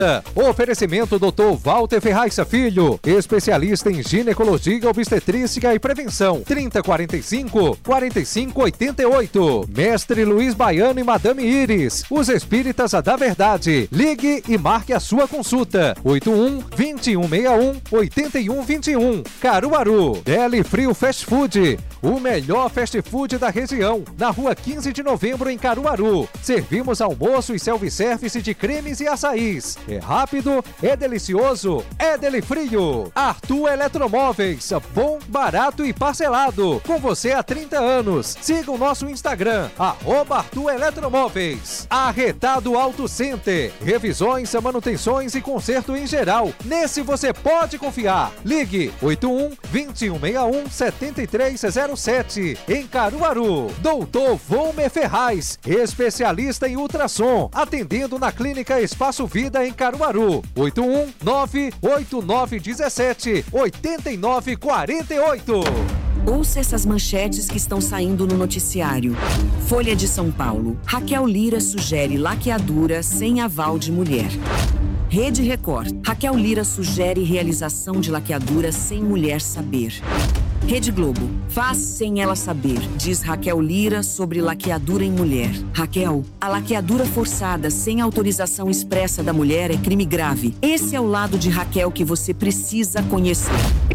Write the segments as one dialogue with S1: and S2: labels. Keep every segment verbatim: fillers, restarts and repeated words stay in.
S1: Oferecimento doutor Walter Ferraz Filho, especialista em ginecologia, obstetrícia e prevenção. trinta, quarenta e cinco, quarenta e cinco, oitenta e oito. Mestre Luiz Baiano e Madame Iris, os espíritas da verdade. Ligue e marque a sua consulta. oito um, vinte e um sessenta e um, oitenta e um vinte e um. Caruaru. Deli Frio Fast Food, o melhor fast food da região. Na rua quinze de novembro, em Caruaru. Servimos almoço e self-service de cremes e açaís. É rápido, é delicioso, é Deli Frio. Arthur Eletromóveis, bom, barato e parcelado. Com você há trinta anos. Siga o nosso Instagram, arroba Arthur Eletromóveis. Arretado Auto Center, revisões, manutenções e conserto em geral. Nesse você pode confiar. Ligue oito um, vinte e um sessenta e um, setenta e três zero sete. Em Caruaru. Doutor Volmer Ferraz, especialista em ultrassom, atendendo na Clínica Espaço Vida em Caruaru. oito um nove oito nove um sete, oito nove quatro oito.
S2: Ouça essas manchetes que estão saindo no noticiário. Folha de São Paulo. Raquel Lira sugere laqueadura sem aval de mulher. Rede Record. Raquel Lira sugere realização de laqueadura sem mulher saber. Rede Globo. Faz sem ela saber, diz Raquel Lira sobre laqueadura em mulher. Raquel, a laqueadura forçada sem autorização expressa da mulher é crime grave. Esse é o lado de Raquel que você precisa conhecer.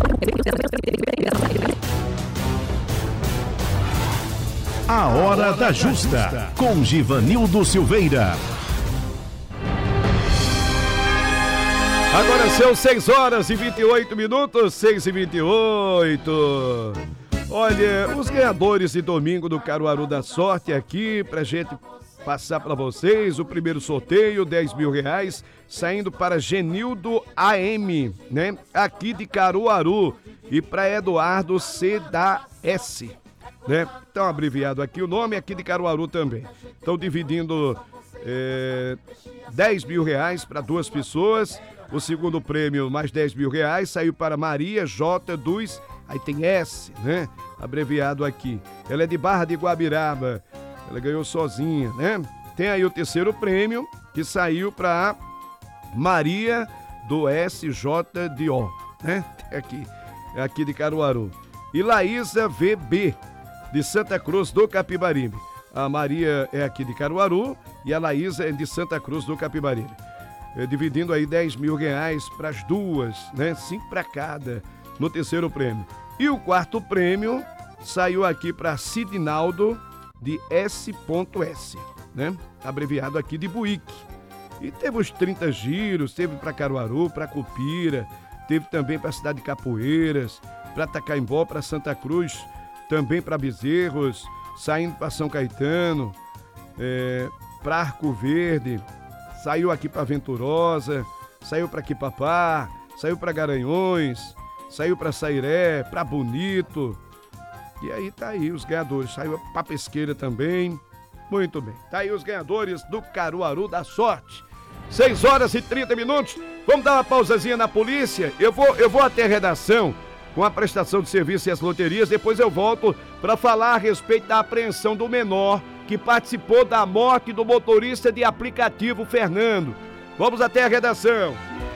S3: A Hora da Justa, com Givanildo Silveira.
S4: Agora são seis horas e vinte e oito minutos, seis e vinte e oito. Olha, os ganhadores de domingo do Caruaru da Sorte aqui, pra gente passar para vocês, o primeiro sorteio, dez mil reais, saindo para Genildo A M, né? Aqui de Caruaru, e para Eduardo C da S, né? Então, abreviado aqui o nome, aqui de Caruaru também. Estão dividindo é, dez mil reais para duas pessoas. O segundo prêmio, mais dez mil reais, saiu para Maria J dos, aí tem S, né? Abreviado aqui. Ela é de Barra de Guabiraba. Ela ganhou sozinha, né? Tem aí o terceiro prêmio, que saiu para Maria do S J de O, né? Aqui, é aqui de Caruaru. E Laísa V B, de Santa Cruz do Capibaribe. A Maria é aqui de Caruaru e a Laísa é de Santa Cruz do Capibaribe. É, dividindo aí dez mil reais para as duas, né? Cinco para cada no terceiro prêmio. E o quarto prêmio saiu aqui para Sidinaldo de S S, né? Abreviado aqui de Buíque. E teve os trinta giros, teve para Caruaru, para Cupira, teve também para a cidade de Capoeiras, para Tacaimbó, para Santa Cruz, também para Bezerros, saindo para São Caetano, é, para Arco Verde, saiu aqui para Venturosa, saiu para Quipapá, saiu para Garanhões, saiu para Sairé, para Bonito. E aí tá aí os ganhadores, saiu para Pesqueira também. Muito bem, tá aí os ganhadores do Caruaru da Sorte. seis horas e trinta minutos, vamos dar uma pausazinha na polícia. Eu vou, eu vou até a redação com a prestação de serviço e as loterias, depois eu volto para falar a respeito da apreensão do menor que participou da morte do motorista de aplicativo Fernando. Vamos até a redação.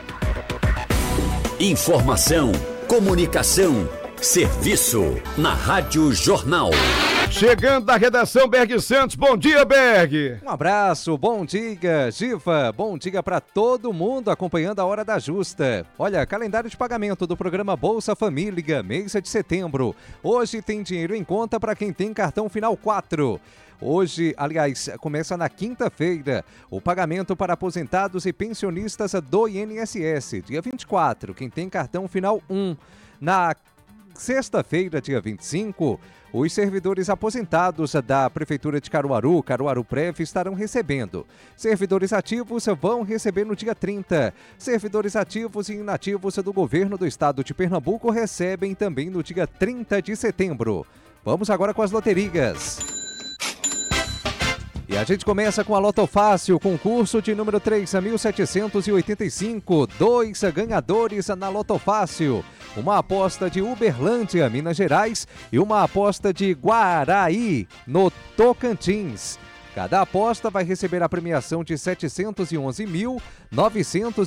S5: Informação, comunicação, serviço na Rádio Jornal.
S4: Chegando da redação, Berg Santos. Bom dia, Berg.
S1: Um abraço, bom dia, Giva. Bom dia para todo mundo acompanhando a Hora da Justa. Olha, calendário de pagamento do programa Bolsa Família, mês de setembro. Hoje tem dinheiro em conta para quem tem cartão final quatro. Hoje, aliás, começa na quinta-feira, o pagamento para aposentados e pensionistas do I N S S, dia vinte e quatro, quem tem cartão final um. Na sexta-feira, dia vinte e cinco, os servidores aposentados da Prefeitura de Caruaru, Caruaru Prev, estarão recebendo. Servidores ativos vão receber no dia trinta. Servidores ativos e inativos do Governo do Estado de Pernambuco recebem também no dia trinta de setembro. Vamos agora com as loterias. E a gente começa com a Loto Fácil, concurso de número três mil setecentos e oitenta e cinco. Dois ganhadores na Loto Fácil. Uma aposta de Uberlândia, Minas Gerais, e uma aposta de Guaraí, no Tocantins. Cada aposta vai receber a premiação de setecentos e onze mil, novecentos